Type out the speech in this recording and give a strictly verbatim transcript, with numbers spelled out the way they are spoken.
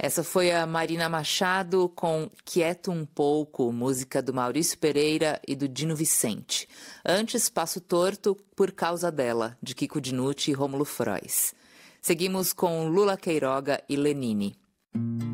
Essa foi a Marina Machado com Quieto um Pouco, música do Maurício Pereira e do Dino Vicente. Antes, Passo Torto, Por Causa Dela, de Kiko Dinucci e Rômulo Frois. Seguimos com Lula Queiroga e Lenine.